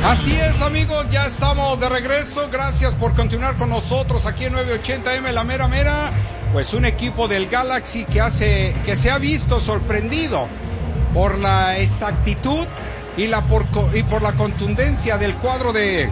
Así es, amigos, ya estamos de regreso. Gracias por continuar con nosotros aquí en 980M La Mera Mera. Pues un equipo del Galaxy que se ha visto sorprendido por la exactitud y por la contundencia del cuadro de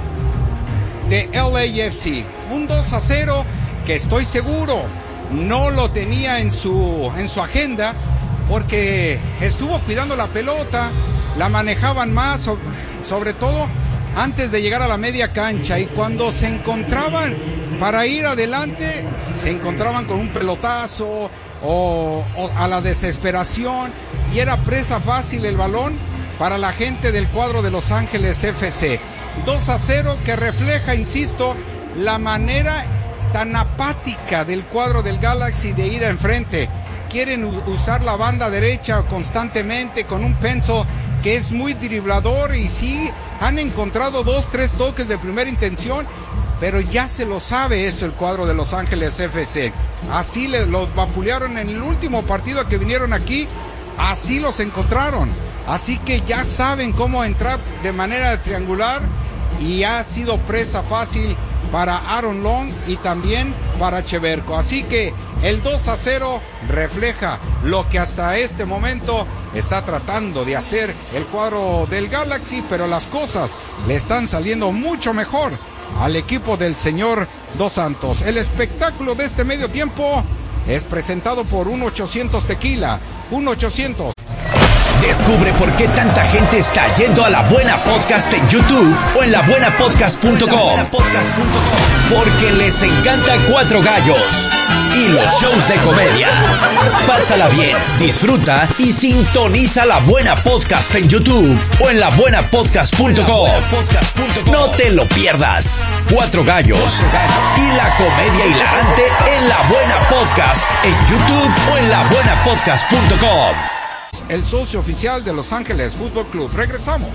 LAFC. Un 2-0 que estoy seguro no lo tenía en su agenda, porque estuvo cuidando la pelota, la manejaban más, sobre todo antes de llegar a la media cancha, y cuando se encontraban para ir adelante, se encontraban con un pelotazo o a la desesperación, y era presa fácil el balón para la gente del cuadro de Los Ángeles FC. 2-0 que refleja, insisto, la manera tan apática del cuadro del Galaxy de ir enfrente. Quieren usar la banda derecha constantemente con un Pencil que es muy driblador, y sí han encontrado 2-3 toques de primera intención, pero ya se lo sabe eso el cuadro de Los Ángeles FC. Así los vapulearon en el último partido que vinieron aquí, así los encontraron. Así que ya saben cómo entrar de manera triangular, y ha sido presa fácil para Aaron Long y también para Cheverco. Así que el 2-0 refleja lo que hasta este momento está tratando de hacer el cuadro del Galaxy, pero las cosas le están saliendo mucho mejor al equipo del señor Dos Santos. El espectáculo de este medio tiempo es presentado por 1-800 Tequila. 1-800. Descubre por qué tanta gente está yendo a La Buena Podcast en YouTube o en labuenapodcast.com. Porque les encanta Cuatro Gallos y los shows de comedia. Pásala bien, disfruta y sintoniza La Buena Podcast en YouTube o en labuenapodcast.com. No te lo pierdas. Cuatro Gallos y la comedia hilarante en La Buena Podcast en YouTube o en labuenapodcast.com. El socio oficial de Los Ángeles Fútbol Club. Regresamos.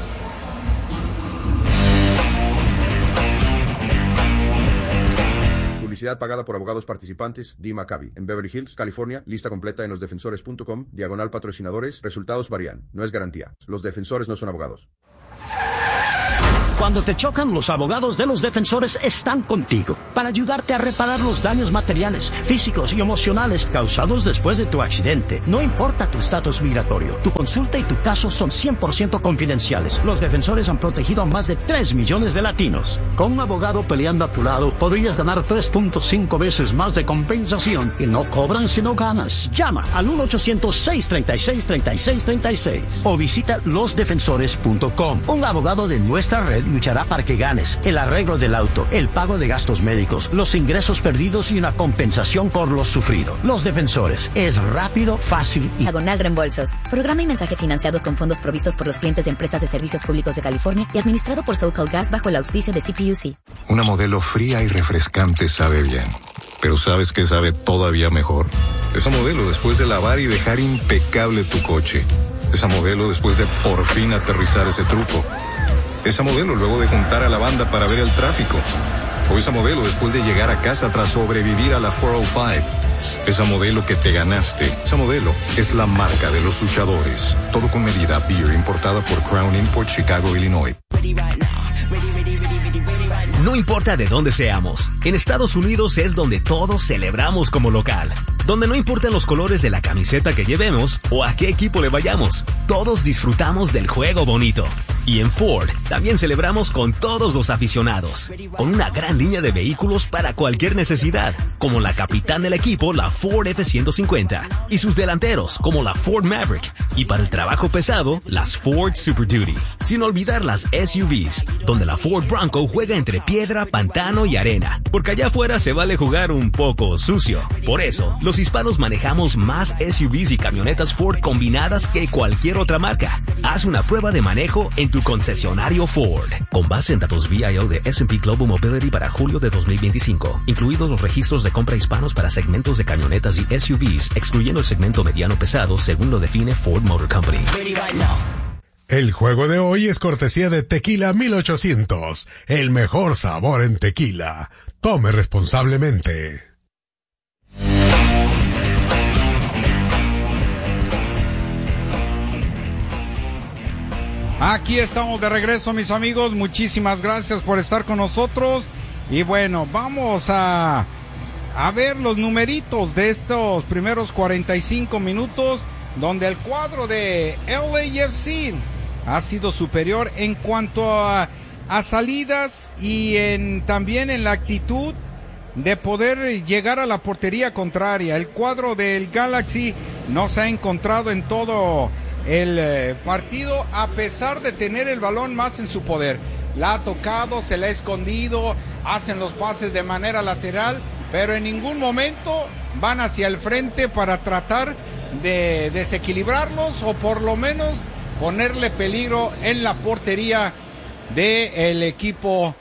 Publicidad pagada por abogados participantes. Dee Maccabi, en Beverly Hills, California. Lista completa en losdefensores.com. /patrocinadores. Resultados varían. No es garantía. Los defensores no son abogados. Cuando te chocan, los abogados de Los Defensores están contigo para ayudarte a reparar los daños materiales, físicos y emocionales causados después de tu accidente. No importa tu estatus migratorio, tu consulta y tu caso son 100% confidenciales. Los Defensores han protegido a más de 3 millones de latinos. Con un abogado peleando a tu lado, podrías ganar 3.5 veces más de compensación, y no cobran si no ganas. Llama al 1-800-636-3636 o visita losdefensores.com. Un abogado de nuestra red luchará para que ganes el arreglo del auto, el pago de gastos médicos, los ingresos perdidos y una compensación por lo sufrido. Los Defensores es rápido, fácil y... Diagonal Reembolsos. Programa y mensaje financiados con fondos provistos por los clientes de empresas de servicios públicos de California y administrado por SoCal Gas bajo el auspicio de CPUC. Una Modelo fría y refrescante sabe bien. Pero ¿sabes qué sabe todavía mejor? Esa Modelo después de lavar y dejar impecable tu coche. Esa Modelo después de por fin aterrizar ese truco. Esa Modelo luego de juntar a la banda para ver el tráfico. O esa Modelo después de llegar a casa tras sobrevivir a la 405. Esa Modelo que te ganaste. Esa Modelo es la marca de los luchadores. Todo con medida. Beer importada por Crown Import, Chicago, Illinois. No importa de dónde seamos, en Estados Unidos es donde todos celebramos como local. Donde no importan los colores de la camiseta que llevemos o a qué equipo le vayamos, todos disfrutamos del juego bonito. Y en Ford también celebramos con todos los aficionados, con una gran línea de vehículos para cualquier necesidad, como la capitán del equipo, la Ford F-150, y sus delanteros, como la Ford Maverick, y para el trabajo pesado, las Ford Super Duty. Sin olvidar las SUVs, donde la Ford Bronco juega entre piedra, pantano y arena, porque allá afuera se vale jugar un poco sucio. Por eso, los hispanos manejamos más SUVs y camionetas Ford combinadas que cualquier otra marca. Haz una prueba de manejo en tu concesionario Ford. Con base en datos VIO de S&P Global Mobility para julio de 2025, incluidos los registros de compra hispanos para segmentos de camionetas y SUVs, excluyendo el segmento mediano pesado, según lo define Ford Motor Company. El juego de hoy es cortesía de Tequila 1800, el mejor sabor en tequila. Tome responsablemente. Aquí estamos de regreso, mis amigos. Muchísimas gracias por estar con nosotros. Y bueno, vamos a ver los numeritos de estos primeros 45 minutos, donde el cuadro de LAFC ha sido superior en cuanto a salidas y también en la actitud de poder llegar a la portería contraria. El cuadro del Galaxy no se ha encontrado en todo el partido, a pesar de tener el balón más en su poder. La ha tocado, se la ha escondido, hacen los pases de manera lateral, pero en ningún momento van hacia el frente para tratar de desequilibrarlos o por lo menos ponerle peligro en la portería del equipo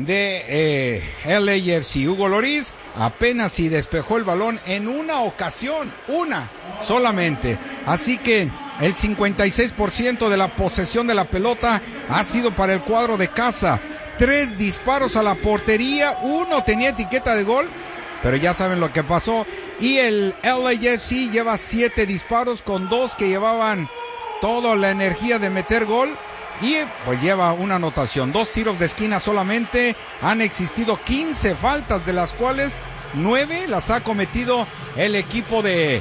de LAFC. Hugo Lloris apenas si despejó el balón en una ocasión, una solamente. Así que el 56% de la posesión de la pelota ha sido para el cuadro de casa. 3 disparos a la portería, 1 tenía etiqueta de gol, pero ya saben lo que pasó. Y el LAFC lleva 7 disparos con 2 que llevaban toda la energía de meter gol. Y pues lleva una anotación, 2 tiros de esquina solamente. Han existido 15 faltas, de las cuales 9 las ha cometido el equipo de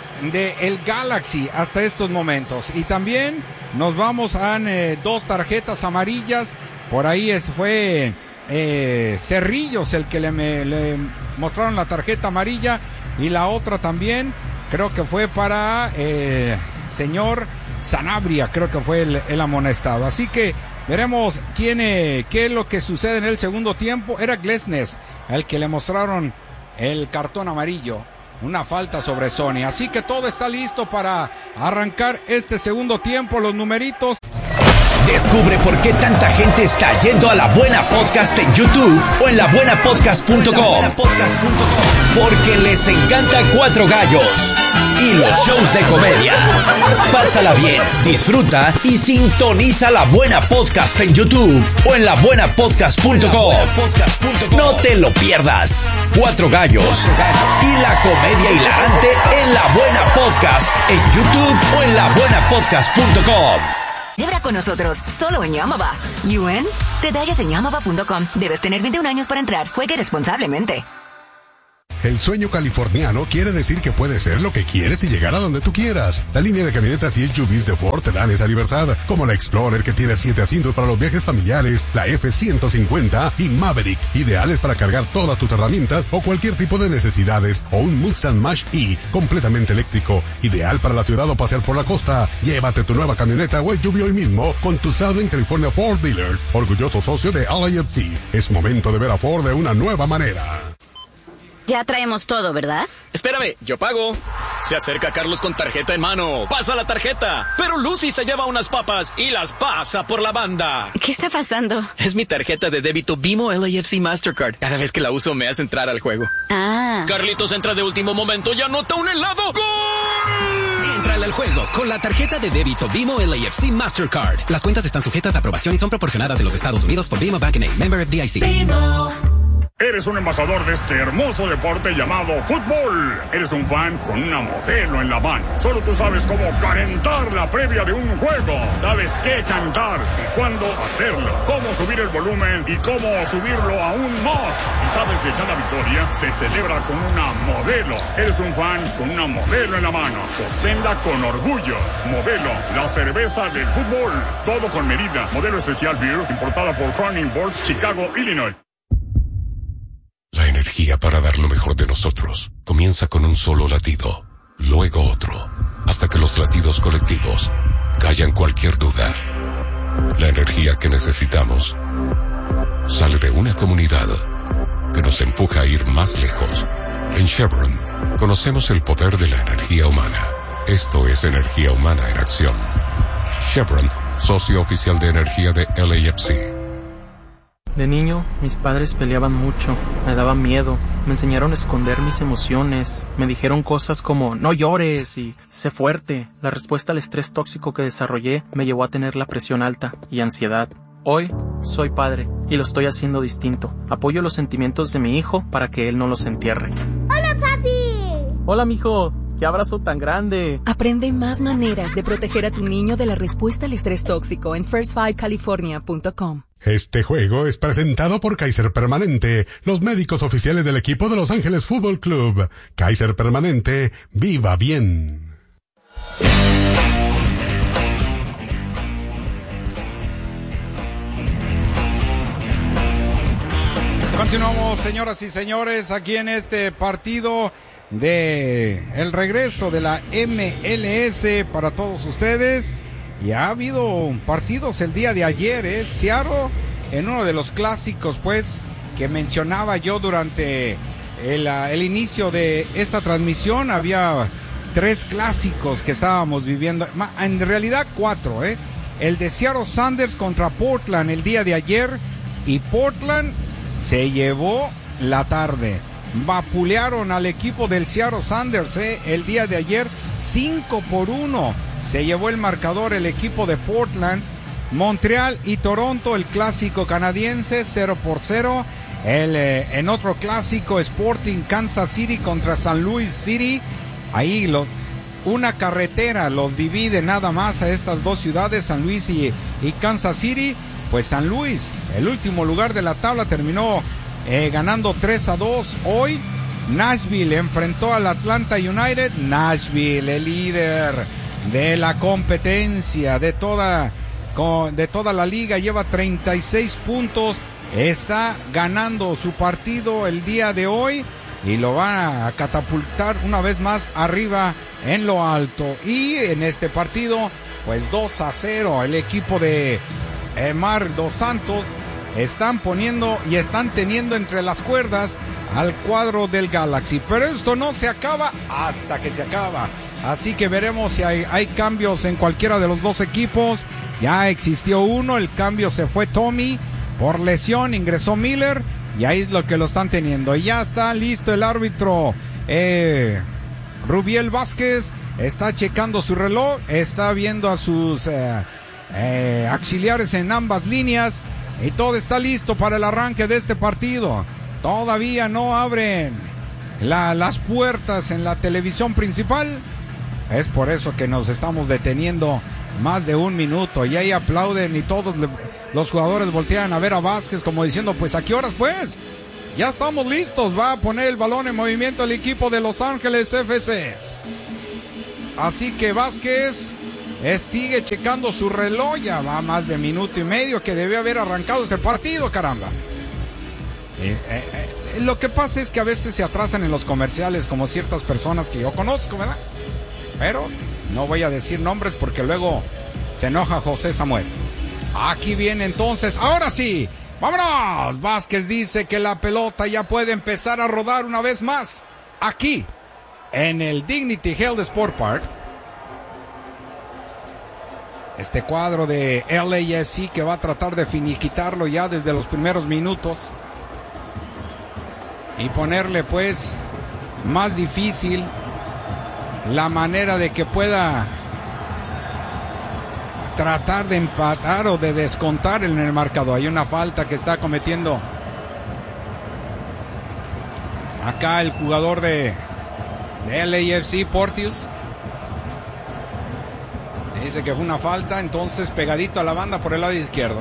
el Galaxy hasta estos momentos. Y también nos vamos a 2 tarjetas amarillas. Por ahí fue Cerrillos el que le mostraron la tarjeta amarilla, y la otra también creo que fue para señor Sanabria, creo que fue el amonestado. Así que veremos qué es lo que sucede en el segundo tiempo. Era Glesnes el que le mostraron el cartón amarillo, una falta sobre Sony. Así que todo está listo para arrancar este segundo tiempo. Los numeritos. Descubre por qué tanta gente está yendo a La Buena Podcast en YouTube o en labuenapodcast.com. Porque les encanta Cuatro Gallos y los shows de comedia. Pásala bien, disfruta y sintoniza La Buena Podcast en YouTube o en labuenapodcast.com. No te lo pierdas. Cuatro Gallos y la comedia hilarante en La Buena Podcast en YouTube o en labuenapodcast.com. Celebra con nosotros, solo en Yamava. ¿UN? Detalles en yamava.com. Debes tener 21 años para entrar. Juegue responsablemente. El sueño californiano quiere decir que puedes ser lo que quieres y llegar a donde tú quieras. La línea de camionetas y SUVs de Ford te dan esa libertad, como la Explorer, que tiene 7 asientos para los viajes familiares, la F-150 y Maverick, ideales para cargar todas tus herramientas o cualquier tipo de necesidades, o un Mustang Mach-E, completamente eléctrico, ideal para la ciudad o pasear por la costa. Llévate tu nueva camioneta o SUV hoy mismo con tu Southern California Ford Dealer, orgulloso socio de LAFC. Es momento de ver a Ford de una nueva manera. Ya traemos todo, ¿verdad? Espérame, yo pago. Se acerca Carlos con tarjeta en mano. Pasa la tarjeta. Pero Lucy se lleva unas papas y las pasa por la banda. ¿Qué está pasando? Es mi tarjeta de débito Bimo LAFC Mastercard. Cada vez que la uso me hace entrar al juego. Ah. Carlitos entra de último momento y anota un helado. ¡Gol! Entrale al juego con la tarjeta de débito Bimo LAFC Mastercard. Las cuentas están sujetas a aprobación y son proporcionadas en los Estados Unidos por Bimo Bank & Member FDIC. Bimo. Eres un embajador de este hermoso deporte llamado fútbol. Eres un fan con una modelo en la mano. Solo tú sabes cómo calentar la previa de un juego. Sabes qué cantar y cuándo hacerlo. Cómo subir el volumen y cómo subirlo aún más. Y sabes que cada victoria se celebra con una modelo. Eres un fan con una modelo en la mano. Sosténla con orgullo. Modelo, la cerveza del fútbol. Todo con medida. Modelo especial beer, importada por Cronin Boards, Chicago, Illinois. La energía para dar lo mejor de nosotros comienza con un solo latido, luego otro, hasta que los latidos colectivos callan cualquier duda. La energía que necesitamos sale de una comunidad que nos empuja a ir más lejos. En Chevron conocemos el poder de la energía humana. Esto es energía humana en acción. Chevron, socio oficial de energía de LAFC. De niño, mis padres peleaban mucho, me daba miedo, me enseñaron a esconder mis emociones, me dijeron cosas como no llores y sé fuerte. La respuesta al estrés tóxico que desarrollé me llevó a tener la presión alta y ansiedad. Hoy soy padre y lo estoy haciendo distinto. Apoyo los sentimientos de mi hijo para que él no los entierre. ¡Hola, papi! Hola, mijo. ¡Qué abrazo tan grande! Aprende más maneras de proteger a tu niño de la respuesta al estrés tóxico en first5california.com. Este juego es presentado por Kaiser Permanente, los médicos oficiales del equipo de Los Ángeles Fútbol Club. Kaiser Permanente, ¡viva bien! Continuamos, señoras y señores, aquí en este partido de el regreso de la MLS para todos ustedes. Y ha habido partidos el día de ayer, Seattle, en uno de los clásicos, pues, que mencionaba yo durante el inicio de esta transmisión. Había 3 clásicos que estábamos viviendo, en realidad 4, El de Seattle Sounders contra Portland el día de ayer, y Portland se llevó la tarde. Vapulearon al equipo del Seattle Sounders, el día de ayer, 5-1. Se llevó el marcador el equipo de Portland. Montreal y Toronto, el clásico canadiense, 0-0. En otro clásico, Sporting Kansas City contra San Luis City. Ahí una carretera los divide nada más a estas dos ciudades, San Luis y Kansas City. Pues San Luis, el último lugar de la tabla, terminó ganando 3-2. Hoy Nashville enfrentó al Atlanta United. Nashville, el líder de la competencia de toda la liga, lleva 36 puntos, está ganando su partido el día de hoy y lo va a catapultar una vez más arriba en lo alto. Y en este partido, pues 2-0, el equipo de Mar dos Santos están poniendo y están teniendo entre las cuerdas al cuadro del Galaxy, pero esto no se acaba hasta que se acaba. Así que veremos si hay cambios en cualquiera de los dos equipos. Ya existió uno, el cambio se fue Tommy por lesión, ingresó Miller y ahí es lo que lo están teniendo. Y ya está listo el árbitro Rubiel Vázquez, está checando su reloj, está viendo a sus auxiliares en ambas líneas y todo está listo para el arranque de este partido. Todavía no abren las puertas en la televisión principal. Es por eso que nos estamos deteniendo más de un minuto. Y ahí aplauden y todos los jugadores voltean a ver a Vázquez como diciendo, pues ¿a qué horas pues? Ya estamos listos. Va a poner el balón en movimiento el equipo de Los Ángeles FC. Así que Vázquez sigue checando su reloj. Ya va más de minuto y medio que debe haber arrancado este partido, caramba. Lo que pasa es que a veces se atrasan en los comerciales, como ciertas personas que yo conozco, ¿verdad? Pero no voy a decir nombres porque luego se enoja José Samuel. Aquí viene entonces, ahora sí, ¡vámonos! Vázquez dice que la pelota ya puede empezar a rodar una vez más. Aquí, en el Dignity Health Sport Park. Este cuadro de LAFC que va a tratar de finiquitarlo ya desde los primeros minutos. Y ponerle pues más difícil la manera de que pueda tratar de empatar o de descontar en el marcador. Hay una falta que está cometiendo acá el jugador de LAFC, Porteous. Dice que fue una falta, entonces pegadito a la banda por el lado izquierdo.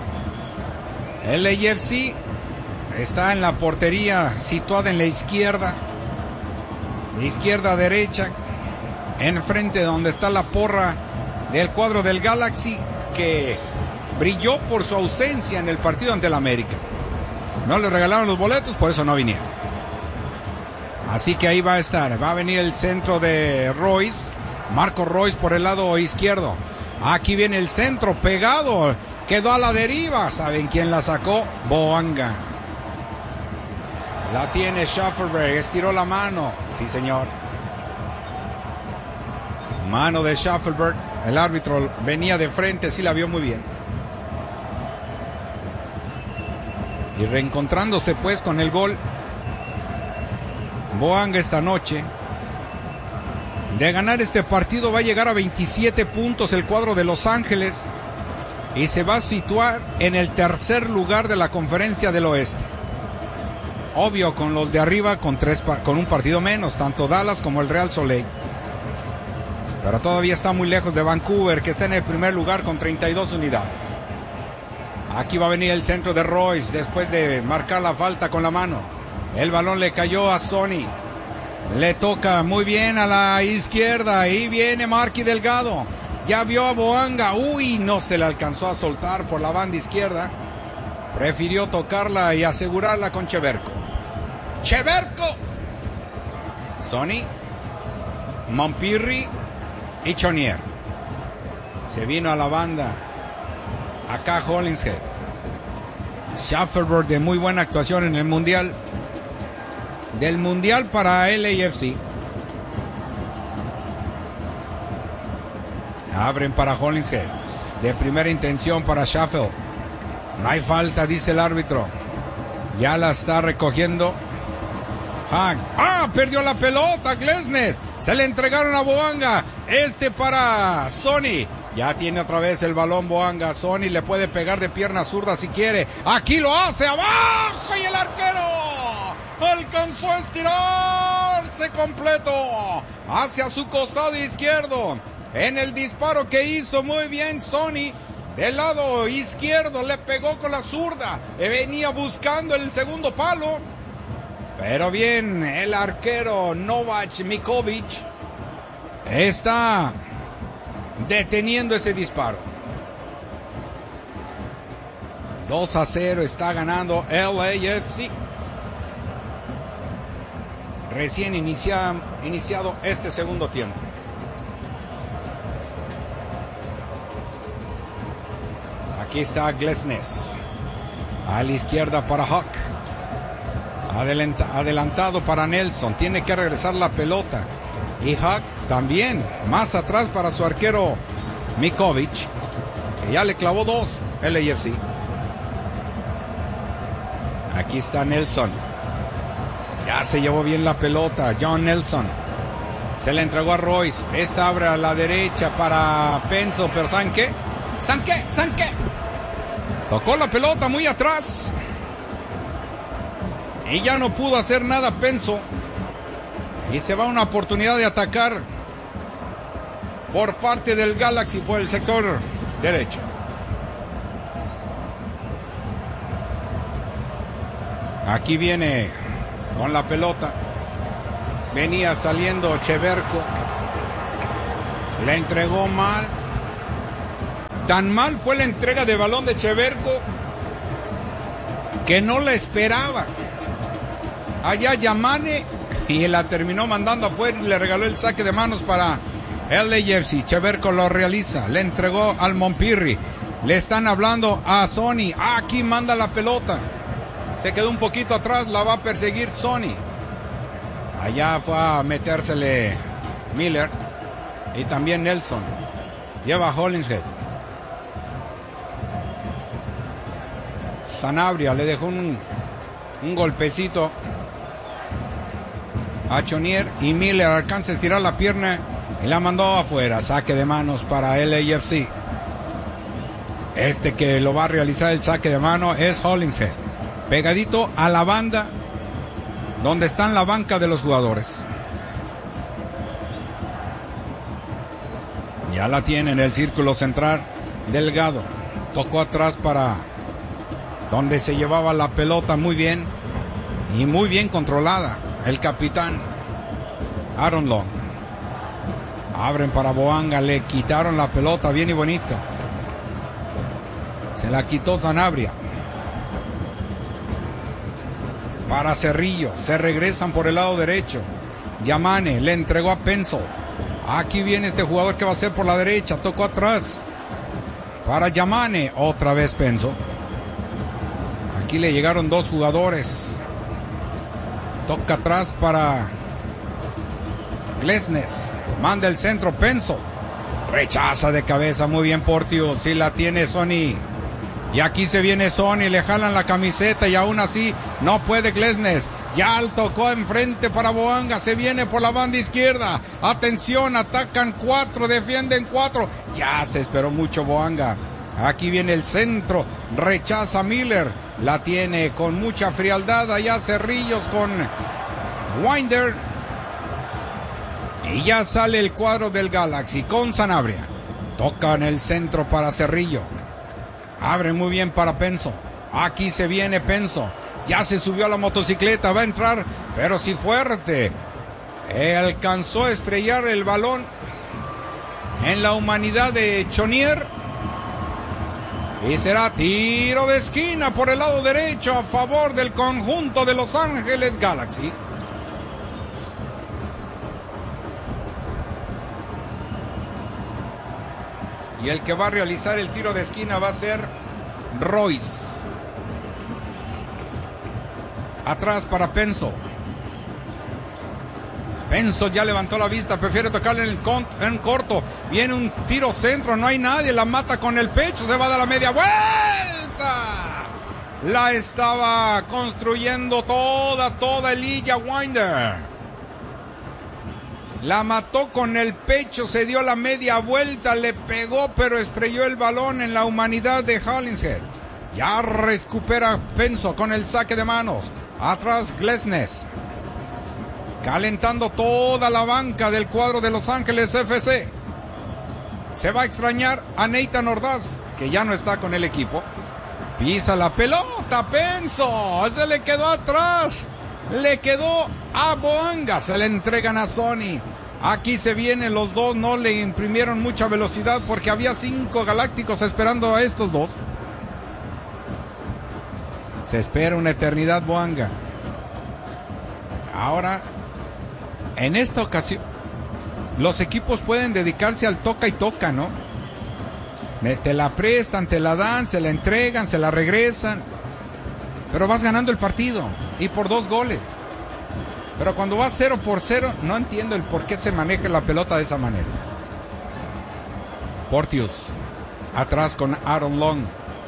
LAFC está en la portería situada en la izquierda, de izquierda a derecha, enfrente donde está la porra del cuadro del Galaxy, que brilló por su ausencia en el partido ante el América. No le regalaron los boletos, por eso no vinieron. Así que ahí va a estar, va a venir el centro de Royce, Marco Royce por el lado izquierdo. Aquí viene el centro pegado, quedó a la deriva. ¿Saben quién la sacó? Boanga. La tiene Schaffelberg, estiró la mano. Sí, señor. Mano de Schaffelberg. El árbitro venía de frente, sí la vio muy bien. Y reencontrándose pues con el gol Boanga esta noche. De ganar este partido va a llegar a 27 puntos el cuadro de Los Ángeles y se va a situar en el tercer lugar de la Conferencia del Oeste. Obvio, con los de arriba con un partido menos, tanto Dallas como el Real Salt Lake. pero todavía está muy lejos de Vancouver, que está en el primer lugar con 32 unidades. Aquí va a venir el centro de Royce después de marcar la falta con la mano. El balón le cayó a Sonny. Le toca muy bien a la izquierda. Ahí viene Marky Delgado. Ya vio a Boanga. Uy, no se le alcanzó a soltar por la banda izquierda. Prefirió tocarla y asegurarla con Cheverko. ¡Cheverko! Sonny, Montpirri y Chonier. Se vino a la banda. Acá Hollingshead. Schafferberg de muy buena actuación en el Mundial. Del Mundial para LAFC. Abren para Hollingshead. De primera intención para Schaffer. No hay falta, dice el árbitro. Ya la está recogiendo Hag. Perdió la pelota Glesnes. Se le entregaron a Boanga. Para Sonny. Ya tiene otra vez el balón Boanga. Sonny le puede pegar de pierna zurda si quiere. Aquí lo hace abajo y el arquero alcanzó a estirarse completo hacia su costado izquierdo. En el disparo que hizo muy bien Sonny. Del lado izquierdo le pegó con la zurda. Venía buscando el segundo palo. Pero bien, el arquero Novak Mikovic está deteniendo ese disparo. 2-0 está ganando LAFC. Recién iniciado este segundo tiempo. Aquí está Glesnes. A la izquierda para Hawk. Adelantado para Nelson. Tiene que regresar la pelota. Y Hawk también. Más atrás para su arquero Mikovic. Que ya le clavó 2 LAFC. Aquí está Nelson. Ya se llevó bien la pelota. John Nelson. Se le entregó a Royce. Esta abre a la derecha para Penso. Pero ¿saben qué? Sanke. Tocó la pelota muy atrás. Y ya no pudo hacer nada Penso. Y se va una oportunidad de atacar por parte del Galaxy por el sector derecho. Aquí viene con la pelota. Venía saliendo Cheverko. Le entregó mal. Tan mal fue la entrega de balón de Cheverko que no la esperaba. Allá Yamane y la terminó mandando afuera y le regaló el saque de manos para LAFC. Cheverko lo realiza, le entregó al Montpirri. Le están hablando a Sonny. Aquí manda la pelota. Se quedó un poquito atrás, la va a perseguir Sonny. Allá fue a metérsele Miller y también Nelson. Lleva a Hollingshead. Sanabria le dejó un golpecito a Chonier y Miller alcanza a estirar la pierna y la mandó afuera. Saque de manos para LAFC. Que lo va a realizar el saque de mano es Hollingshead. Pegadito a la banda donde están la banca de los jugadores. Ya la tiene en el círculo central. Delgado. Tocó atrás para donde se llevaba la pelota muy bien. Y muy bien controlada. El capitán Aaron Long. Abren para Boanga. Le quitaron la pelota bien y bonito. Se la quitó Sanabria. Para Cerrillo. Se regresan por el lado derecho. Yamane le entregó a Penso. Aquí viene este jugador que va a ser por la derecha. Tocó atrás. Para Yamane. Otra vez Penso. Aquí le llegaron dos jugadores. Toca atrás para Glesnes. Manda el centro Penso. Rechaza de cabeza. Muy bien Portio. Sí la tiene Sonny. Y aquí se viene Sonny. Le jalan la camiseta y aún así no puede Glesnes. Ya tocó enfrente para Boanga. Se viene por la banda izquierda. Atención. Atacan 4. Defienden 4. Ya se esperó mucho Boanga. Aquí viene el centro. Rechaza Miller. La tiene con mucha frialdad allá Cerrillos con Winder. Y ya sale el cuadro del Galaxy con Sanabria. Toca en el centro para Cerrillo. Abre muy bien para Penso. Aquí se viene Penso. Ya se subió a la motocicleta. Va a entrar, pero sí fuerte. Alcanzó a estrellar el balón en la humanidad de Chonier. Y será tiro de esquina por el lado derecho a favor del conjunto de Los Ángeles Galaxy. Y el que va a realizar el tiro de esquina va a ser Royce. Atrás para Penso. Penso ya levantó la vista, prefiere tocarle en corto. Viene un tiro centro, no hay nadie, la mata con el pecho, se va a dar la media vuelta. La estaba construyendo toda Elijah Winder. La mató con el pecho, se dio la media vuelta, le pegó, pero estrelló el balón en la humanidad de Hollingshead. Ya recupera Penso con el saque de manos. Atrás Glesnes. Calentando toda la banca del cuadro de Los Ángeles FC. Se va a extrañar a Nathan Ordaz, que ya no está con el equipo. Pisa la pelota, Penso. Se le quedó atrás. Le quedó a Boanga. Se le entregan a Sony. Aquí se vienen los dos. No le imprimieron mucha velocidad porque había 5 galácticos esperando a estos dos. Se espera una eternidad Boanga. Ahora, en esta ocasión, los equipos pueden dedicarse al toca y toca, ¿no? Te la prestan, te la dan, se la entregan, se la regresan. Pero vas ganando el partido y por 2 goles. Pero cuando vas 0-0, no entiendo el por qué se maneja la pelota de esa manera. Porteous, atrás con Aaron Long.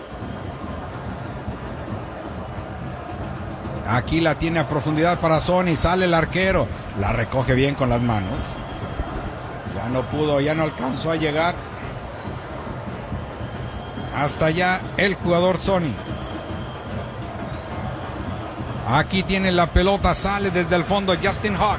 Aquí la tiene a profundidad para Sony, sale el arquero, la recoge bien con las manos. Ya no pudo, ya no alcanzó a llegar hasta allá el jugador Sony. Aquí tiene la pelota, sale desde el fondo Justin Hawk.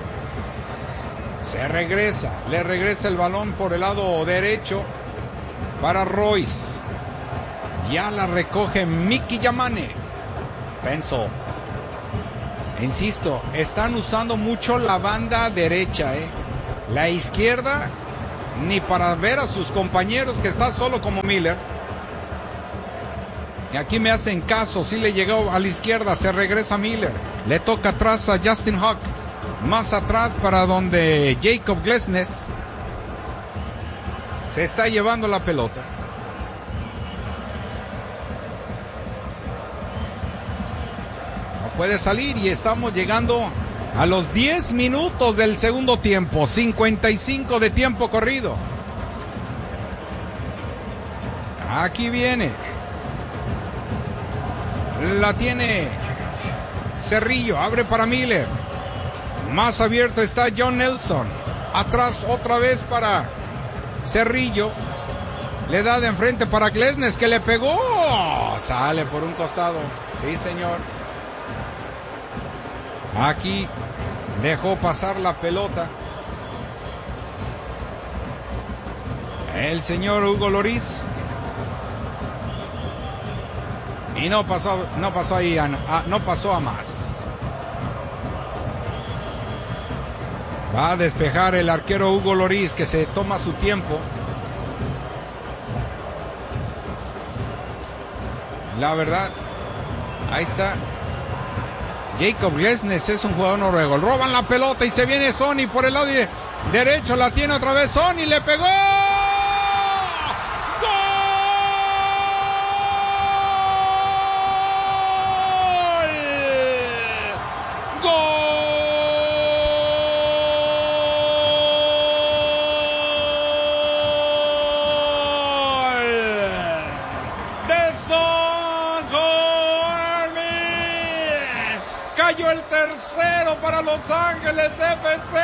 Se regresa, le regresa el balón por el lado derecho para Royce. Ya la recoge Mickey Yamane. Penso. Insisto, están usando mucho la banda derecha, La izquierda, ni para ver a sus compañeros, que está solo como Miller. Y aquí me hacen caso, sí le llegó a la izquierda, se regresa Miller. Le toca atrás a Justin Hawk. Más atrás para donde Jacob Glesnes se está llevando la pelota. Puede salir y estamos llegando a los 10 minutos del segundo tiempo, 55 de tiempo corrido. Aquí viene. La tiene Cerrillo, abre para Miller. Más abierto está John Nelson. Atrás otra vez para Cerrillo. Le da de enfrente para Glesnes, que le pegó. Sale por un costado. Sí, señor. Aquí dejó pasar la pelota el señor Hugo Lloris y no pasó a más. Va a despejar el arquero Hugo Lloris, que se toma su tiempo. La verdad, ahí está. Jacob Glesnes es un jugador noruego. Roban la pelota y se viene Sony por el lado derecho. La tiene otra vez Sony. Le pegó. ¡Gol! ¡Gol! De Son Heung-min. Cayó el tercero para Los Ángeles FC.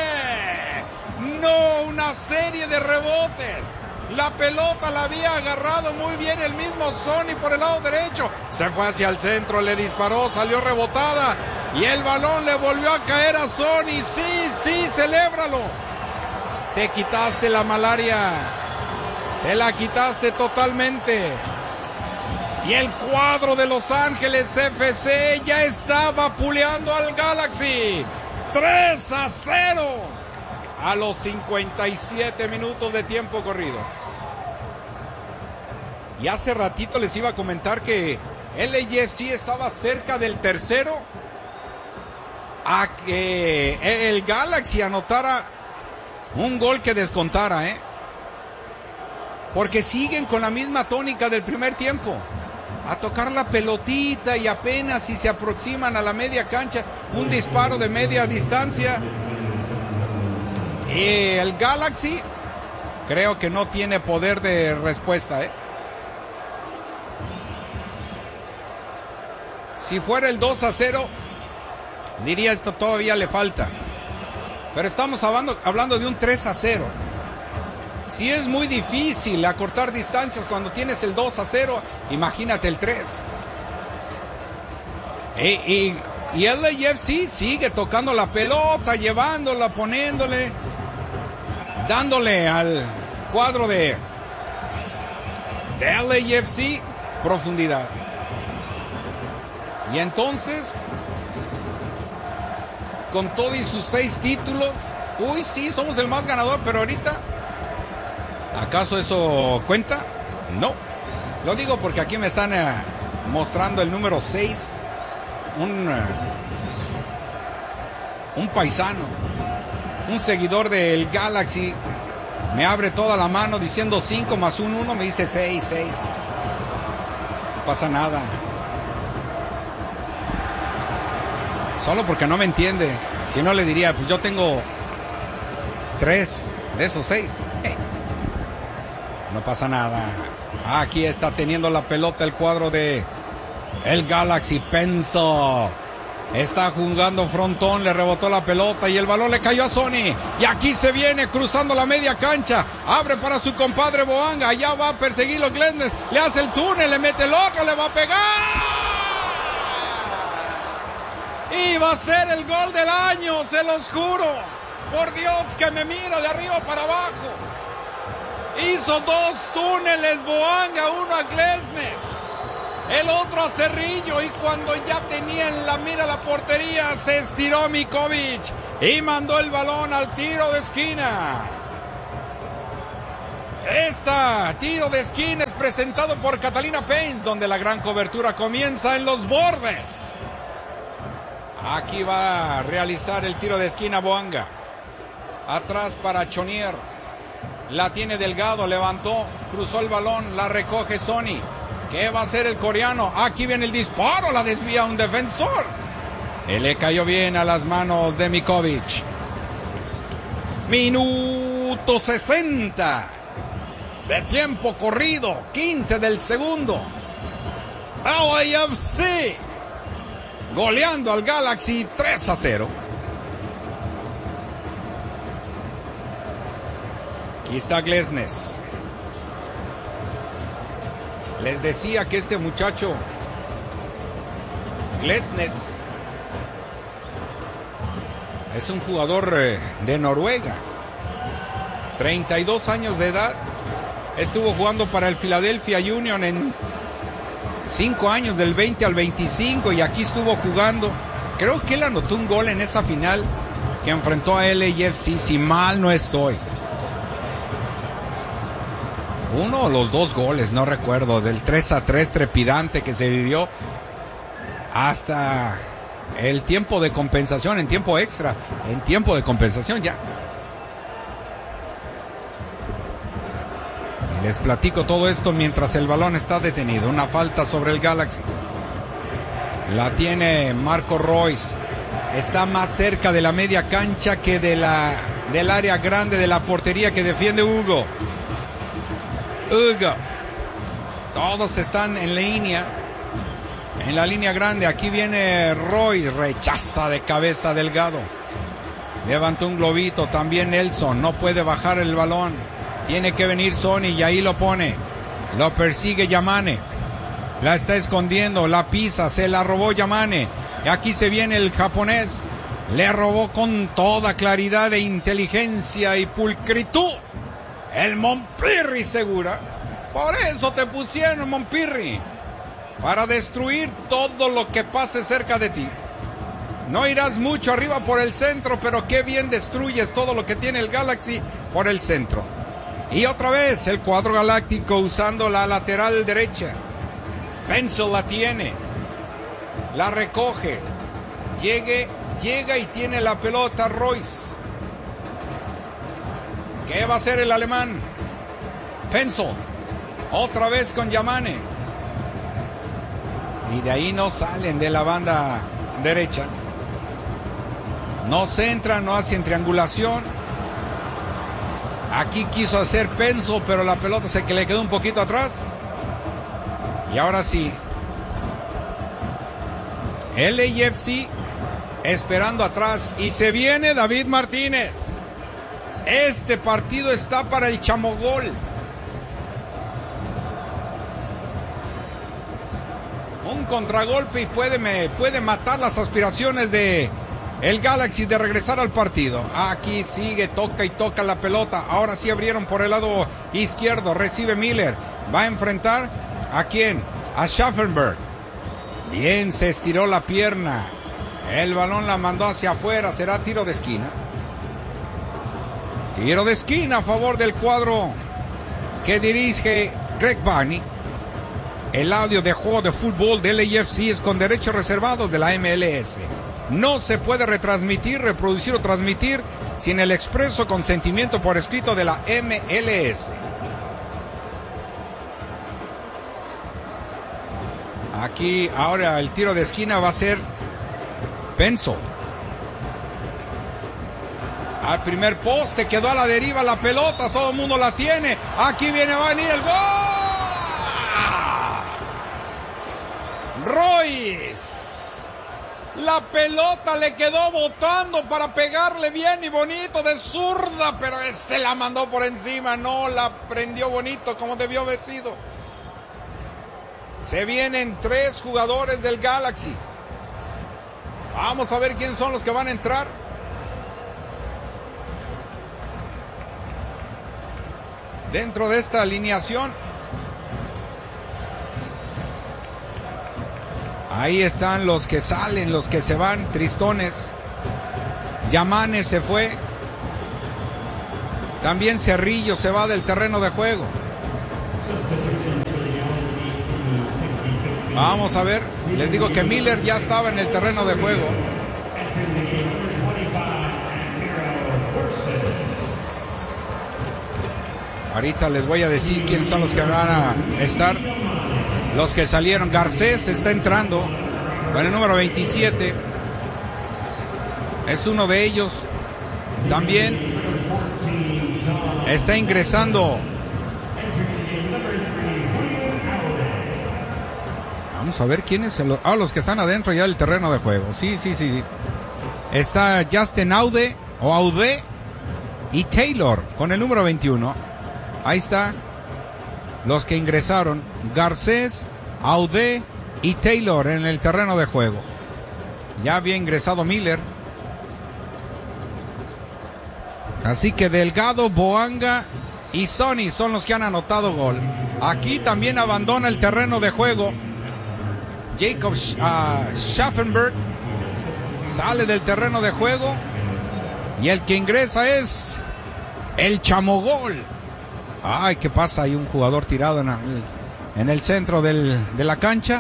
No, una serie de rebotes. La pelota la había agarrado muy bien el mismo Sony por el lado derecho. Se fue hacia el centro, le disparó, salió rebotada. Y el balón le volvió a caer a Sony. Sí, celébralo. Te quitaste la malaria. Te la quitaste totalmente. Y el cuadro de Los Ángeles FC ya está vapuleando al Galaxy. 3-0 a los 57 minutos de tiempo corrido. Y hace ratito les iba a comentar que LAFC estaba cerca del tercero a que el Galaxy anotara un gol que descontara, porque siguen con la misma tónica del primer tiempo, a tocar la pelotita y apenas si se aproximan a la media cancha, un disparo de media distancia. Y el Galaxy creo que no tiene poder de respuesta, Si fuera el 2-0, diría esto todavía le falta. Pero estamos hablando de un 3-0. Si es muy difícil acortar distancias cuando tienes el 2-0, imagínate el 3. Y el LAFC sigue tocando la pelota, llevándola, poniéndole, dándole al cuadro de LAFC profundidad. Y entonces, con todo y sus 6 títulos, sí, somos el más ganador, pero ahorita, ¿acaso eso cuenta? No. Lo digo porque aquí me están mostrando el número 6, un paisano, un seguidor del Galaxy, me abre toda la mano diciendo 5 más 1, me dice 6. No pasa nada. Solo porque no me entiende. Si no le diría, pues yo tengo 3 de esos 6. No pasa nada. Aquí está teniendo la pelota el cuadro de el Galaxy. Penso. Está jugando frontón, le rebotó la pelota y el balón le cayó a Sony. Y aquí se viene cruzando la media cancha. Abre para su compadre Boanga. Allá va a perseguirlo Glesnes. Le hace el túnel, le mete el otro, le va a pegar. Y va a ser el gol del año, se los juro. Por Dios que me mira de arriba para abajo. Hizo 2 túneles Boanga, uno a Glesnes, el otro a Cerrillo. Y cuando ya tenía en la mira la portería, se estiró Mikovic y mandó el balón al tiro de esquina. Tiro de esquina es presentado por Catalina Paints, donde la gran cobertura comienza en los bordes. Aquí va a realizar el tiro de esquina Boanga. Atrás para Chonier. La tiene Delgado, levantó, cruzó el balón, la recoge Sony. ¿Qué va a hacer el coreano? Aquí viene el disparo, la desvía un defensor. Le cayó bien a las manos de Mikovic. Minuto 60 de tiempo corrido, 15 del segundo. LAFC goleando al Galaxy 3-0. Aquí está Glesnes. Les decía que este muchacho, Glesnes, es un jugador de Noruega. 32 años de edad. Estuvo jugando para el Philadelphia Union en 5 años, del 20 al 25, y aquí estuvo jugando. Creo que él anotó un gol en esa final que enfrentó a LAFC, si mal no estoy. Uno o los 2 goles, no recuerdo, del 3-3 trepidante que se vivió hasta el tiempo de compensación, en tiempo extra, en tiempo de compensación ya. Les platico todo esto mientras el balón está detenido. Una falta sobre el Galaxy. La tiene Marco Royce. Está más cerca de la media cancha que del área grande de la portería que defiende Hugo. Todos están en línea. En la línea grande. Aquí viene Royce. Rechaza de cabeza Delgado. Levantó un globito. También Nelson. No puede bajar el balón. Tiene que venir Sony y ahí lo pone. Lo persigue Yamane. La está escondiendo, la pisa, se la robó Yamane. Y aquí se viene el japonés. Le robó con toda claridad e inteligencia y pulcritud el Montpirri Segura. Por eso te pusieron, Montpirri, para destruir todo lo que pase cerca de ti. No irás mucho arriba por el centro, pero qué bien destruyes todo lo que tiene el Galaxy por el centro. Y otra vez el cuadro galáctico usando la lateral derecha. Pencil la tiene, la recoge, llega y tiene la pelota Royce. ¿Qué va a hacer el alemán? Pencil, otra vez con Yamane. Y de ahí no salen de la banda derecha. No centran, no hacen triangulación. Aquí quiso hacer Pencil, pero la pelota se le quedó un poquito atrás. Y ahora sí, LAFC esperando atrás. Y se viene David Martínez. Este partido está para el chamogol. Un contragolpe y puede matar las aspiraciones de el Galaxy de regresar al partido. Aquí sigue, toca y toca la pelota. Ahora sí abrieron por el lado izquierdo. Recibe Miller. Va a enfrentar ¿a quién? A Schaffenberg. Bien, se estiró la pierna. El balón la mandó hacia afuera. Será tiro de esquina. Tiro de esquina a favor del cuadro que dirige Greg Barney. El audio de juego de fútbol del LAFC es con derechos reservados de la MLS. No se puede retransmitir, reproducir o transmitir sin el expreso consentimiento por escrito de la MLS. Aquí ahora el tiro de esquina va a ser Pencil. Al primer poste, quedó a la deriva la pelota, todo el mundo la tiene. Aquí va a venir el gol. Royce. La pelota le quedó botando para pegarle bien y bonito de zurda, pero la mandó por encima, no la prendió bonito como debió haber sido. Se vienen 3 jugadores del Galaxy. Vamos a ver quiénes son los que van a entrar. Dentro de esta alineación. Ahí están los que salen, los que se van, tristones. Yamane se fue. También Cerrillo se va del terreno de juego. Vamos a ver. Les digo que Miller ya estaba en el terreno de juego. Ahorita les voy a decir quiénes son los que van a estar. Los que salieron. Garcés está entrando con el número 27. Es uno de ellos. También está ingresando. Vamos a ver quiénes. Los que están adentro ya del terreno de juego. Sí. Está Justin Aude y Taylor con el número 21. Ahí está. Los que ingresaron, Garcés, Aude y Taylor en el terreno de juego. Ya había ingresado Miller. Así que Delgado, Boanga y Sonny son los que han anotado gol. Aquí también abandona el terreno de juego Jacob Schaffenberg. Sale del terreno de juego. Y el que ingresa es el chamogol. Ay, ¿qué pasa? Hay un jugador tirado en el centro de la cancha.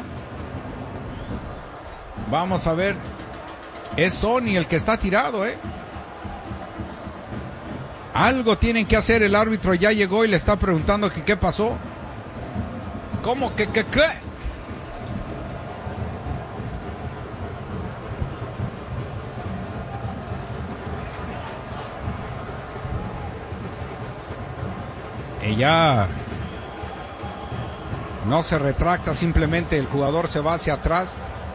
Vamos a ver. Es Sonny el que está tirado, Algo tienen que hacer. El árbitro ya llegó y le está preguntando que qué pasó. ¿Cómo que qué? Ya no se retracta, simplemente el jugador se va hacia atrás.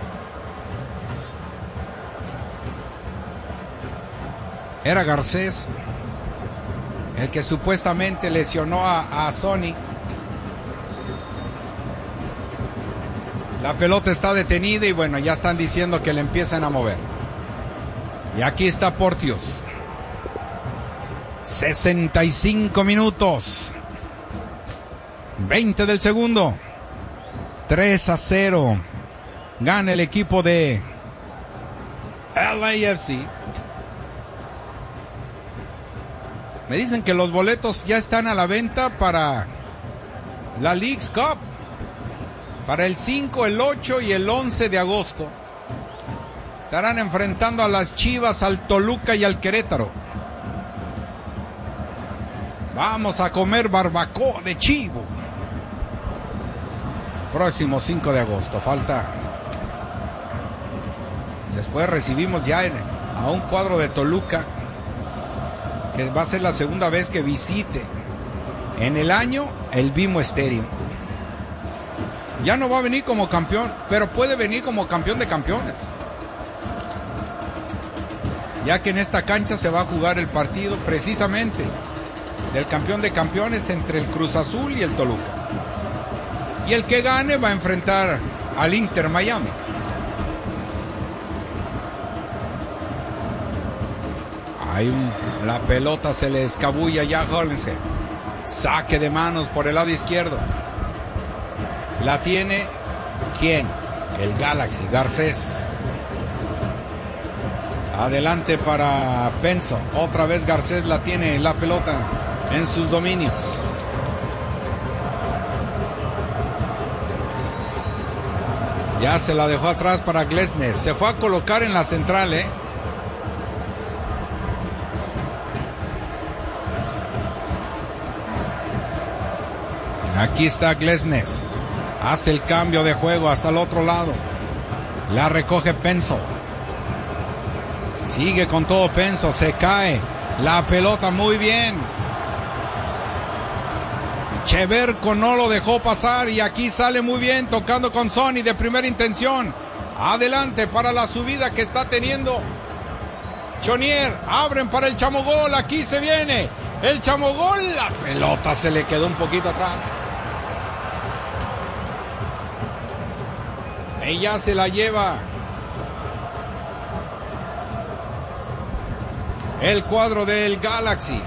Era Garcés el que supuestamente lesionó a Sonny. La pelota está detenida y bueno, ya están diciendo que le empiezan a mover. Y aquí está Porteous. 65 minutos. 20 del segundo. 3-0. Gana el equipo de LAFC. Me dicen que los boletos ya están a la venta para la Leagues Cup. Para el 5, el 8 y el 11 de agosto. Estarán enfrentando a las Chivas, al Toluca y al Querétaro. Vamos a comer barbacoa de chivo. Próximo 5 de agosto. Falta. Después recibimos ya a un cuadro de Toluca, que va a ser la segunda vez que visite en el año el Bimbo Stadium. Ya no va a venir como campeón, pero puede venir como campeón de campeones, ya que en esta cancha se va a jugar el partido precisamente del campeón de campeones entre el Cruz Azul y el Toluca. Y el que gane va a enfrentar al Inter Miami. La pelota se le escabulla ya a Hollingshead. Saque de manos por el lado izquierdo. La tiene, ¿quién? El Galaxy, Garcés. Adelante para Penso. Otra vez Garcés la tiene la pelota en sus dominios. Ya se la dejó atrás para Glesnes. Se fue a colocar en la central, Aquí está Glesnes. Hace el cambio de juego hasta el otro lado. La recoge Penso. Sigue con todo Penso. Se cae la pelota muy bien. Cheverco no lo dejó pasar y aquí sale muy bien tocando con Sonny de primera intención. Adelante para la subida que está teniendo Chonier. Abren para el Chamogol. Aquí se viene el Chamogol. La pelota se le quedó un poquito atrás. Ella se la lleva el cuadro del Galaxy.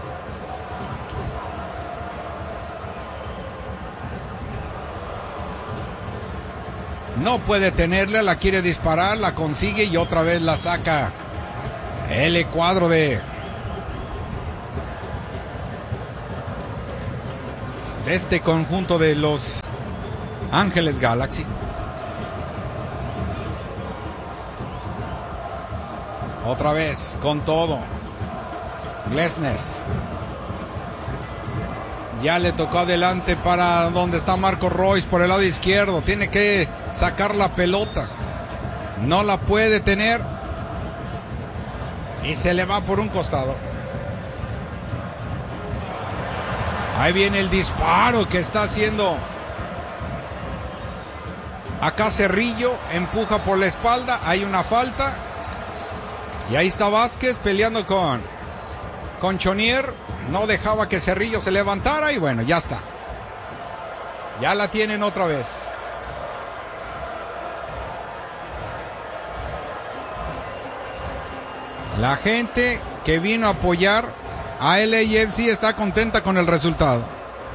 No puede tenerla, la quiere disparar, la consigue y otra vez la saca el cuadro de este conjunto de Los Ángeles Galaxy. Otra vez, con todo. Glesnes. Ya le tocó adelante para donde está Marco Royce por el lado izquierdo. Tiene que sacar la pelota. No la puede tener. Y se le va por un costado. Ahí viene el disparo que está haciendo acá Cerrillo. Empuja por la espalda. Hay una falta. Y ahí está Vázquez peleando con Chonier. No dejaba que Cerrillo se levantara y bueno, ya está. Ya la tienen otra vez. La gente que vino a apoyar a LAFC está contenta con el resultado.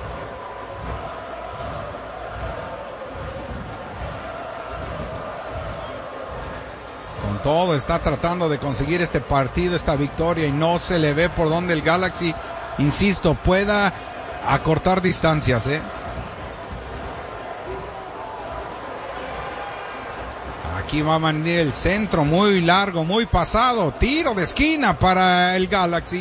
Con todo está tratando de conseguir este partido, esta victoria, y no se le ve por donde el Galaxy, insisto, pueda acortar distancias, Aquí va a venir el centro muy largo, muy pasado. Tiro de esquina para el Galaxy.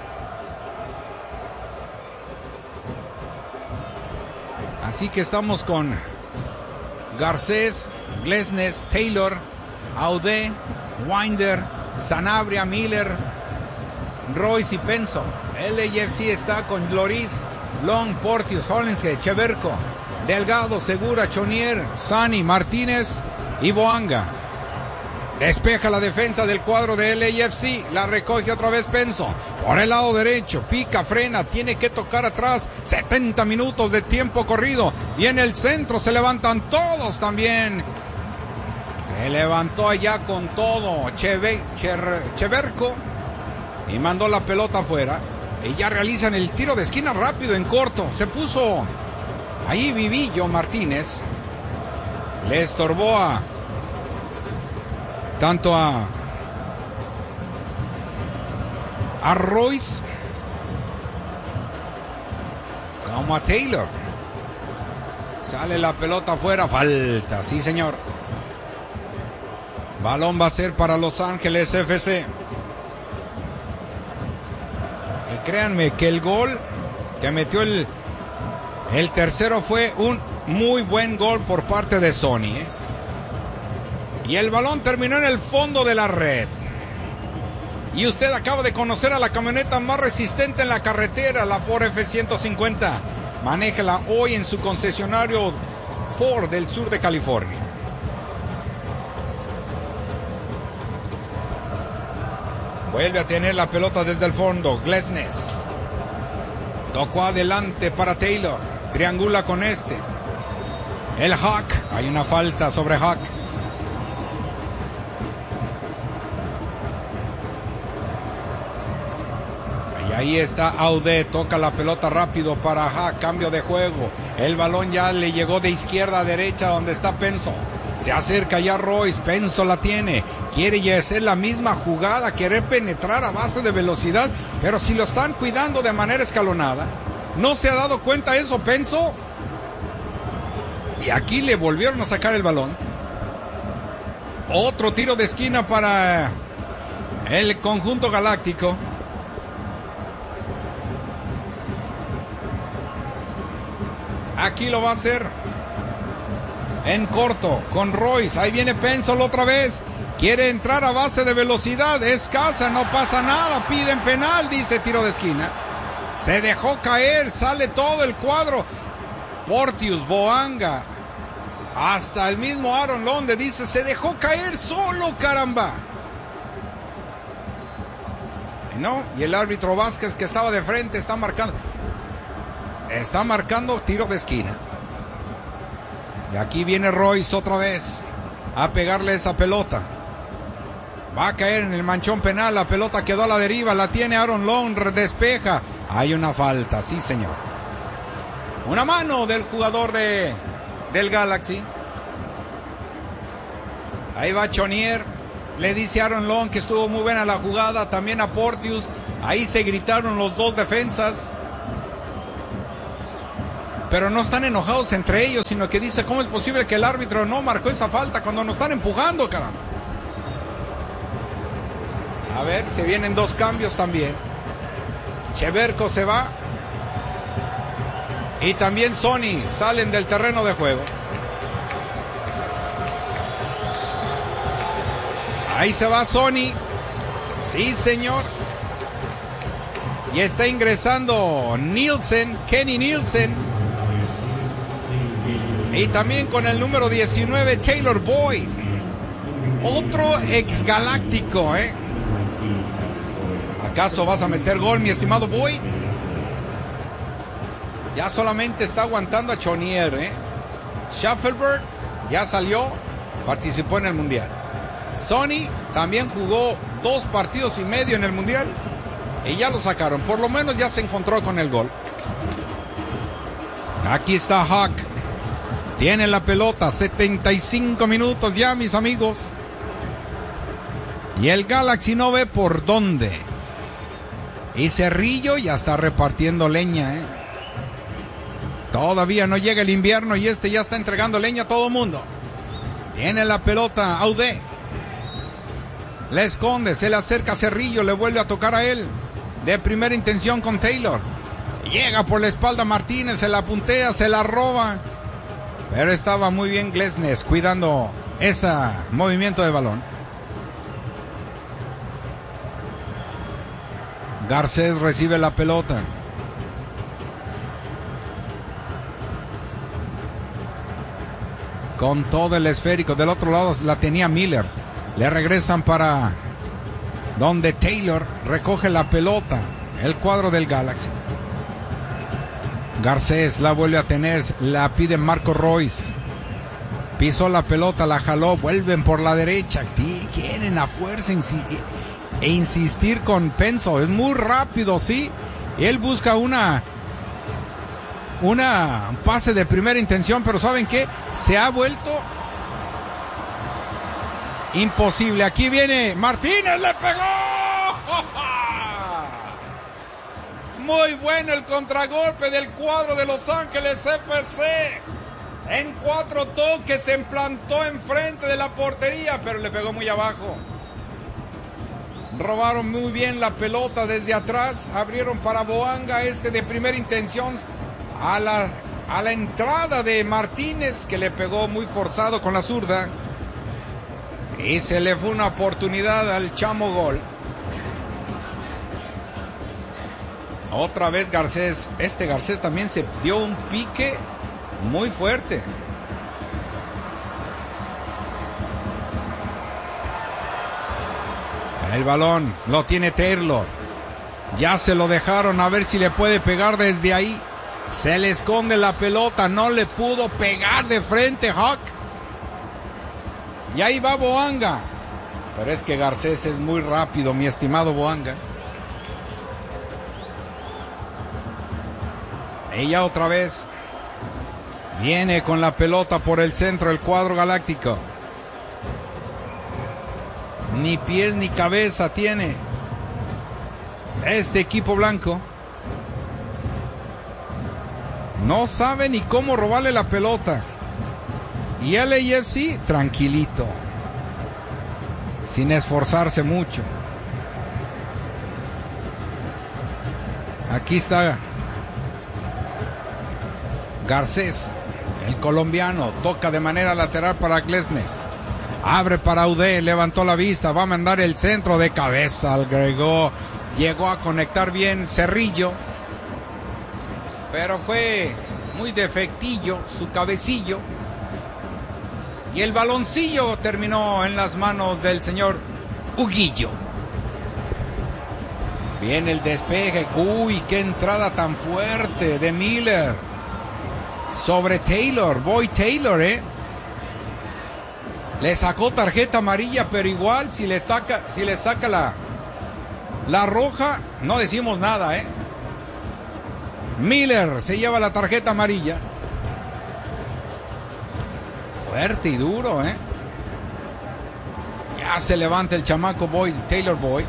Así que estamos con Garcés, Glesnes, Taylor, Audé, Winder, Sanabria, Miller, Royce y Penso. LAFC está con Loris, Long, Porteous, Hollingshead, Cheverco, Delgado, Segura, Chonier, Sani, Martínez y Boanga. Despeja la defensa del cuadro de LAFC. La recoge otra vez Penso. Por el lado derecho. Pica, frena. Tiene que tocar atrás. 70 minutos de tiempo corrido. Y en el centro se levantan todos también. Se levantó allá con todo Cheverco. Y mandó la pelota afuera. Y ya realizan el tiro de esquina rápido en corto. Se puso ahí Vivillo Martínez. Le estorbó tanto a Royce como a Taylor. Sale la pelota afuera, falta, sí señor. Balón va a ser para Los Ángeles FC. Y créanme que el gol que metió el tercero fue un muy buen gol por parte de Sony, Y el balón terminó en el fondo de la red. Y usted acaba de conocer a la camioneta más resistente en la carretera, la Ford F-150. Manéjala hoy en su concesionario Ford del sur de California. Vuelve a tener la pelota desde el fondo. Glesnes. Tocó adelante para Taylor. Triangula con este. El Hawk. Hay una falta sobre Hawk. Y ahí está Audet. Toca la pelota rápido para Hawk. Cambio de juego. El balón ya le llegó de izquierda a derecha donde está Penso. Se acerca ya Royce. Penso la tiene. Quiere hacer la misma jugada. Querer penetrar a base de velocidad. Pero si lo están cuidando de manera escalonada. ¿No se ha dado cuenta eso Penso? Y aquí le volvieron a sacar el balón. Otro tiro de esquina para el conjunto galáctico. Aquí lo va a hacer en corto con Royce. Ahí viene Penso otra vez. Quiere entrar a base de velocidad. Escasa, no pasa nada. Piden penal, dice tiro de esquina. Se dejó caer. Sale todo el cuadro. Porteous, Boanga, hasta el mismo Aaron Londe dice, se dejó caer solo, caramba. No, y el árbitro Vázquez, que estaba de frente, está marcando tiro de esquina. Y aquí viene Royce otra vez a pegarle esa pelota. Va a caer en el manchón penal, la pelota quedó a la deriva, la tiene Aaron Londe, despeja. Hay una falta, sí señor. Una mano del jugador del Galaxy. Ahí va Chonier. Le dice a Aaron Long que estuvo muy buena la jugada. También a Porteous. Ahí se gritaron los dos defensas. Pero no están enojados entre ellos, sino que dice, ¿cómo es posible que el árbitro no marcó esa falta cuando nos están empujando, caramba? A ver, se vienen dos cambios también. Cheverco se va. Y también Sony salen del terreno de juego. Ahí se va Sony. Sí, señor. Y está ingresando Nielsen, Kenny Nielsen. Y también con el número 19, Taylor Boyd. Otro exgaláctico, ¿Acaso vas a meter gol, mi estimado Boyd? Ya solamente está aguantando a Chonier, Schaffelberg ya salió, participó en el Mundial. Sony también jugó 2 partidos y medio en el Mundial y ya lo sacaron. Por lo menos ya se encontró con el gol. Aquí está Hawk. Tiene la pelota, 75 minutos ya, mis amigos. Y el Galaxy no ve por dónde. Y Cerrillo ya está repartiendo leña, Todavía no llega el invierno y ya está entregando leña a todo mundo. Tiene la pelota Audet. Le esconde, se le acerca a Cerrillo, le vuelve a tocar a él. De primera intención con Taylor. Llega por la espalda Martínez, se la puntea, se la roba. Pero estaba muy bien Glesnes cuidando ese movimiento de balón. Garcés recibe la pelota. Con todo el esférico. Del otro lado la tenía Miller. Le regresan para donde Taylor recoge la pelota. El cuadro del Galaxy. Garcés la vuelve a tener. La pide Marco Royce. Pisó la pelota, la jaló. Vuelven por la derecha. Quieren a fuerza insistir con Penso. Es muy rápido, sí. Él busca un pase de primera intención, pero ¿saben qué? Se ha vuelto imposible. Aquí viene Martínez, le pegó. Muy bueno el contragolpe del cuadro de Los Ángeles FC. En 4 toques se implantó enfrente de la portería, pero le pegó muy abajo. Robaron muy bien la pelota desde atrás. Abrieron para Boanga, de primera intención. A la entrada de Martínez, que le pegó muy forzado con la zurda. Y se le fue una oportunidad al Chamo Gol. Otra vez Garcés. Garcés también se dio un pique muy fuerte. El balón lo tiene Taylor. Ya se lo dejaron, a ver si le puede pegar desde ahí. Se le esconde la pelota, no le pudo pegar de frente Hawk. Y ahí va Boanga. Pero es que Garcés es muy rápido, mi estimado Boanga. Ella otra vez viene con la pelota por el centro el cuadro galáctico. Ni pies ni cabeza tiene este equipo blanco. No sabe ni cómo robarle la pelota. Y LAFC tranquilito, sin esforzarse mucho. Aquí está Garcés, el colombiano, toca de manera lateral para Glesnes. Abre para Udé, levantó la vista, va a mandar el centro de cabeza, agregó, llegó a conectar bien Cerrillo, pero fue muy defectillo su cabecillo, y el baloncillo terminó en las manos del señor Huguillo. Viene el despeje, uy, qué entrada tan fuerte de Miller sobre Taylor, Boy Taylor, le sacó tarjeta amarilla, pero igual si le saca la roja, no decimos nada, Miller se lleva la tarjeta amarilla. Fuerte y duro, Ya se levanta el chamaco Boy, Taylor Boy.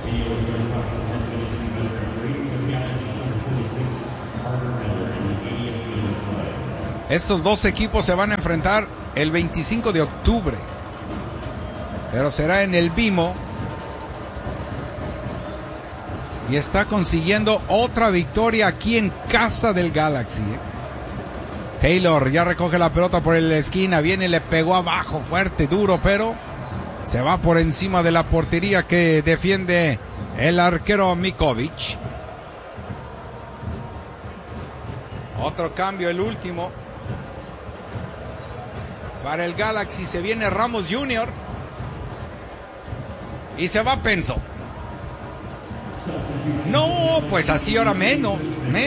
Estos dos equipos se van a enfrentar el 25 de octubre. Pero será en el BMO. Y está consiguiendo otra victoria aquí en casa del Galaxy. Taylor ya recoge la pelota por la esquina. Viene, le pegó abajo, fuerte, duro, pero se va por encima de la portería que defiende el arquero Mikovic. Otro cambio, el último. Para el Galaxy se viene Ramos Jr. Y se va Penso. No, pues así ahora menos.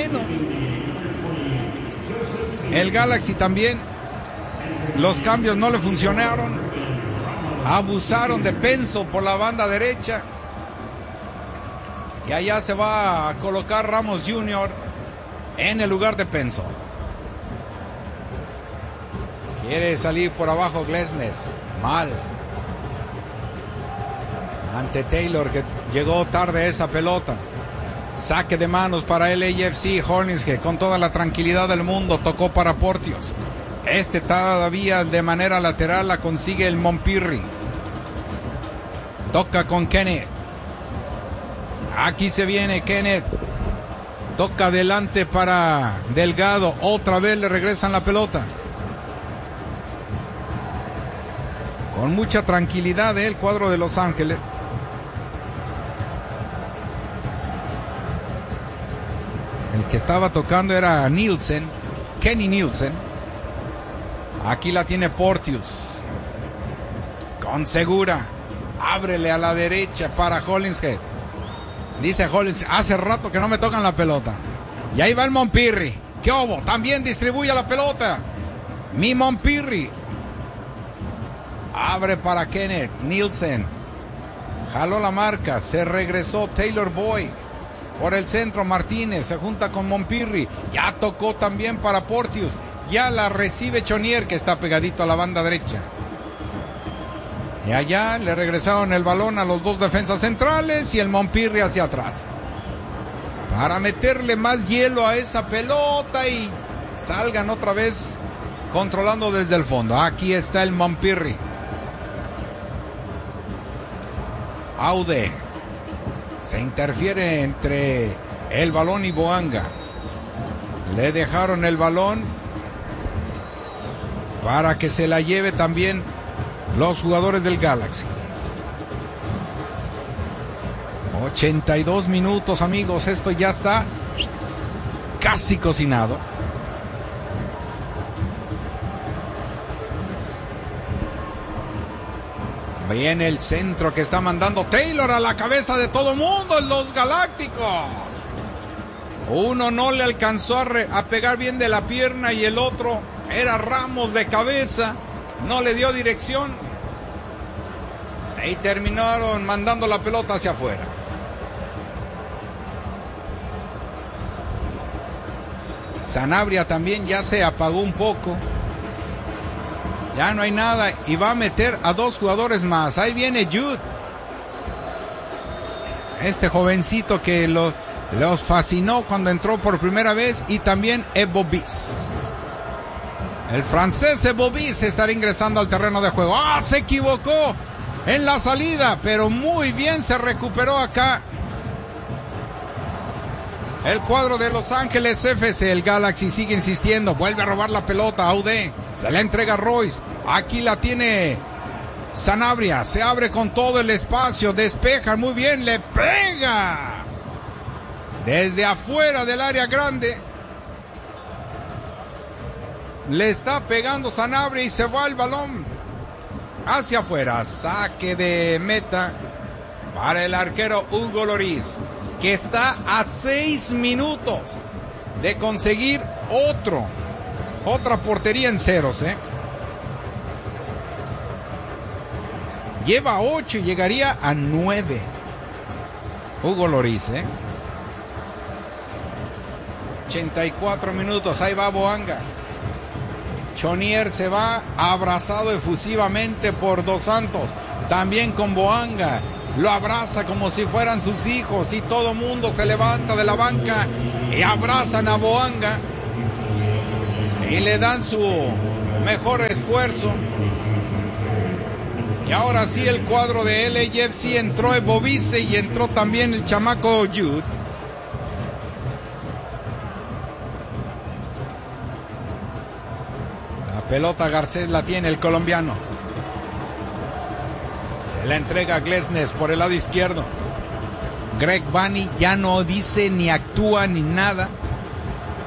El Galaxy también. Los cambios no le funcionaron. Abusaron de Penso por la banda derecha. Y allá se va a colocar Ramos Jr. en el lugar de Penso. Quiere salir por abajo Glesnes. Mal. Ante Taylor, que llegó tarde esa pelota. Saque de manos para el LAFC. Hornets, que con toda la tranquilidad del mundo tocó para Portios. Todavía de manera lateral la consigue el Montpirri. Toca con Kenneth. Aquí se viene Kenneth. Toca adelante para Delgado. Otra vez le regresan la pelota. Con mucha tranquilidad el cuadro de Los Ángeles. El que estaba tocando era Nielsen, Kenny Nielsen. Aquí la tiene Portius. Con Segura. Ábrele a la derecha para Hollingshead. Dice Hollins, hace rato que no me tocan la pelota. Y ahí va el Montpirri. ¿Qué hubo? También distribuye la pelota. Mi Montpirri. Abre para Kenneth Nielsen. Jaló la marca. Se regresó Taylor Boyd. Por el centro Martínez. Se junta con Montpirri. Ya tocó también para Porteous. Ya la recibe Chonier, que está pegadito a la banda derecha. Y allá le regresaron el balón a los dos defensas centrales y el Montpirri hacia atrás. Para meterle más hielo a esa pelota y salgan otra vez controlando desde el fondo. Aquí está el Montpirri. Aude. Se interfiere entre el balón y Boanga. Le dejaron el balón para que se la lleve también los jugadores del Galaxy. 82 minutos, amigos. Esto ya está casi cocinado. Viene el centro que está mandando Taylor a la cabeza de todo mundo, los Galácticos. Uno no le alcanzó a pegar bien de la pierna y el otro era Ramos de cabeza. No le dio dirección. Y terminaron mandando la pelota hacia afuera. Sanabria también ya se apagó un poco. Ya no hay nada y va a meter a dos jugadores más. Ahí viene Jude. Este jovencito que los fascinó cuando entró por primera vez. Y también Ebo Bis. El francés Ebo Bis estará ingresando al terreno de juego. ¡Ah! Se equivocó en la salida, pero muy bien se recuperó acá el cuadro de Los Ángeles FC. El Galaxy sigue insistiendo, vuelve a robar la pelota. Aude se la entrega a Royce. Aquí la tiene Sanabria, se abre con todo el espacio, despeja muy bien, le pega desde afuera del área grande. Le está pegando Sanabria y se va el balón hacia afuera. Saque de meta para el arquero Hugo Lloris, que está a 6 minutos de conseguir otra portería en ceros, Lleva 8 y llegaría a 9. Hugo Lloris, 84 minutos, ahí va Boanga. Chonier se va abrazado efusivamente por Dos Santos, también con Boanga. Lo abraza como si fueran sus hijos y todo mundo se levanta de la banca y abrazan a Boanga y le dan su mejor esfuerzo. Y ahora sí el cuadro de LAFC entró Ebo Bis y entró también el chamaco Jude. La pelota Garcés la tiene el colombiano. Se la entrega a Glesnes por el lado izquierdo. Greg Vanney ya no dice ni actúa ni nada.